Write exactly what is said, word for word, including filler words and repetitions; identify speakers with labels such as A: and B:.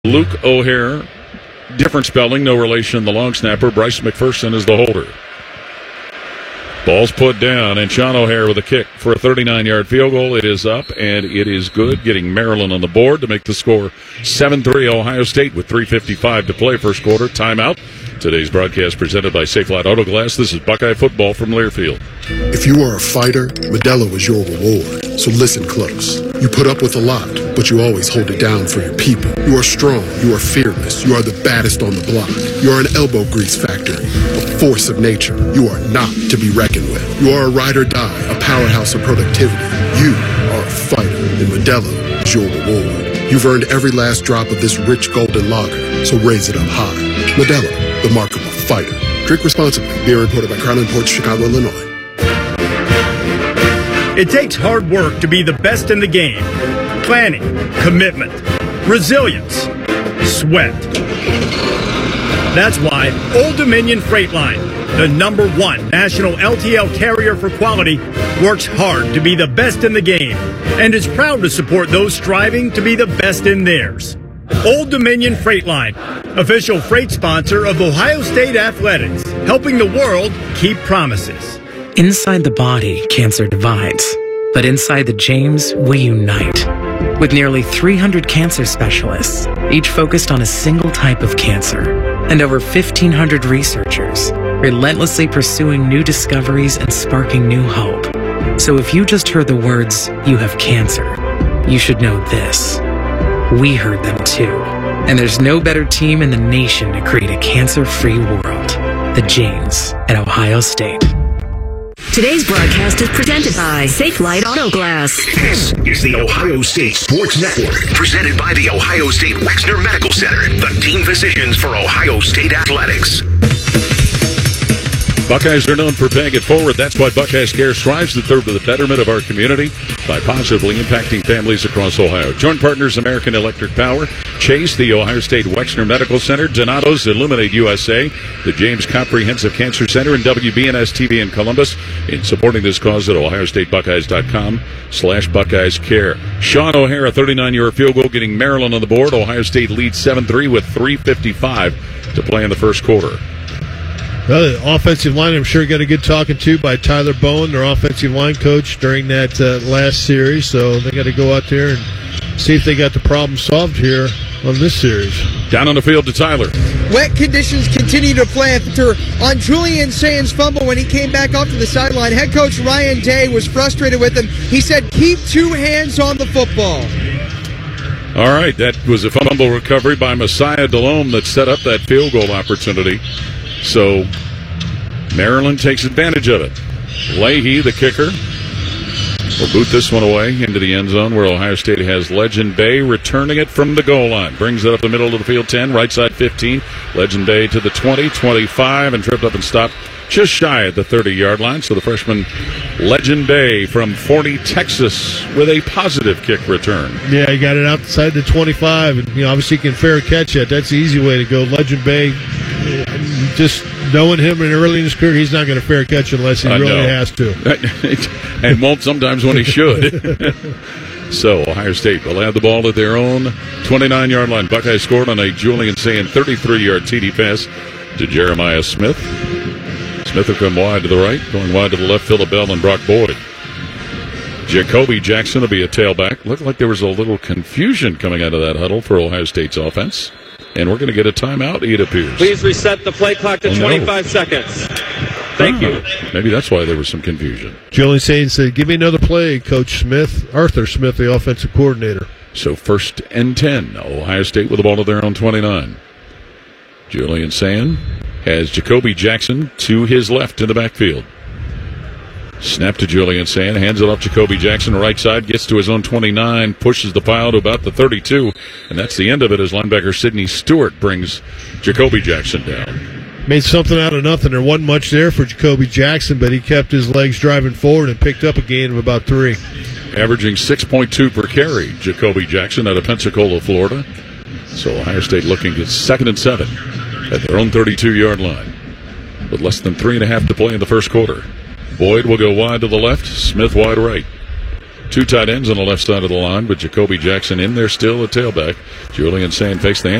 A: Luke O'Hare, different spelling, no relation in the long snapper. Bryce McPherson is the holder. Ball's put down, and Sean O'Hare with a kick for a thirty-nine-yard field goal. It is up, and it is good, getting Maryland on the board to make the score seven three Ohio State with three fifty-five to play first quarter. Timeout. Today's broadcast presented by Safelite Auto Glass. This is Buckeye football from Learfield.
B: If you are a fighter, Modelo is your reward. So listen close. You put up with a lot, but you always hold it down for your people. You are strong. You are fearless. You are the baddest on the block. You are an elbow grease factory, a force of nature. You are not to be reckoned with. You are a ride or die, a powerhouse of productivity. You are a fighter, and Modelo is your reward. You've earned every last drop of this rich golden lager, so raise it up high. Modelo, the mark of a fighter. Drink responsibly. Beer imported by Crown Imports, Chicago, Illinois.
C: It takes hard work to be the best in the game. Planning, commitment, resilience, sweat. That's why Old Dominion Freight Line, the number one national L T L carrier for quality, works hard to be the best in the game and is proud to support those striving to be the best in theirs. Old Dominion Freight Line, official freight sponsor of Ohio State Athletics, helping the world keep promises.
D: Inside the body, cancer divides, but inside the James, we unite. With nearly three hundred cancer specialists, each focused on a single type of cancer, and over fifteen hundred researchers, relentlessly pursuing new discoveries and sparking new hope. So if you just heard the words, "you have cancer," you should know this. We heard them too. And there's no better team in the nation to create a cancer-free world. The James at Ohio State.
E: Today's broadcast is presented by Safelite Auto Glass.
F: This is the Ohio State Sports Network, presented by the Ohio State Wexner Medical Center, the team physicians for Ohio State Athletics.
A: Buckeyes are known for paying it forward. That's why Buckeyes Care strives to serve the betterment of our community by positively impacting families across Ohio. Joint partners American Electric Power, Chase, the Ohio State Wexner Medical Center, Donato's Illuminate U S A, the James Comprehensive Cancer Center, and W B N S T V in Columbus in supporting this cause at ohio state buckeyes dot com slash Buckeyes Care. Sean O'Hare, a thirty-nine-yard field goal, getting Maryland on the board. Ohio State leads seven three with three fifty-five to play in the first quarter.
G: Well, the offensive line, I'm sure, got a good talking to by Tyler Bowen, their offensive line coach, during that uh, last series. So they got to go out there and see if they got the problem solved here on this series.
A: Down on the field to Tyler.
H: Wet conditions continue to play after on Julian Sain's fumble when he came back off to the sideline. Head coach Ryan Day was frustrated with him. He said, keep two hands on the football.
A: All right, that was a fumble recovery by Messiah Delhomme that set up that field goal opportunity. So Maryland takes advantage of it. Leahy, the kicker, will boot this one away into the end zone where Ohio State has Legend Bay returning it from the goal line. Brings it up the middle of the field, ten, right side fifteen. Legend Bay to the twenty, twenty-five, and tripped up and stopped just shy at the thirty-yard line. So the freshman Legend Bay from Forney, Texas, with a positive kick return.
G: Yeah, he got it outside the twenty-five, and you know, obviously he can fair catch it. That's the easy way to go. Legend Bay, just knowing him and early in his career, he's not going to fair catch unless he
A: I
G: really
A: know.
G: has to.
A: And won't sometimes when he should. So Ohio State will have the ball at their own twenty-nine-yard line. Buckeyes scored on a Julian Sain thirty-three-yard T D pass to Jeremiah Smith. Smith will come wide to the right, going wide to the left, Phillip Bell and Brock Boyd. Jacoby Jackson will be a tailback. Looked like there was a little confusion coming out of that huddle for Ohio State's offense. And we're going to get a timeout, it appears.
I: Please reset the play clock to
A: oh,
I: twenty-five
A: no.
I: seconds. Thank
A: ah,
I: you.
A: Maybe that's why there was some confusion.
G: Julian Sain said, give me another play, Coach Smith. Arthur Smith, the offensive coordinator.
A: So first and ten. Ohio State with the ball at their own twenty-nine. Julian Sain has Jacoby Jackson to his left in the backfield. Snap to Julian Sain, hands it off Jacoby Jackson, right side, gets to his own twenty-nine, pushes the pile to about the thirty-two, and that's the end of it as linebacker Sidney Stewart brings Jacoby Jackson down.
G: Made something out of nothing. There wasn't much there for Jacoby Jackson, but he kept his legs driving forward and picked up a gain of about three.
A: Averaging six point two per carry, Jacoby Jackson out of Pensacola, Florida. So Ohio State looking at second and seven at their own thirty-two-yard line with less than three and a half to play in the first quarter. Boyd will go wide to the left, Smith wide right. Two tight ends on the left side of the line, but Jacoby Jackson in there still at tailback. Julian Sayin fakes the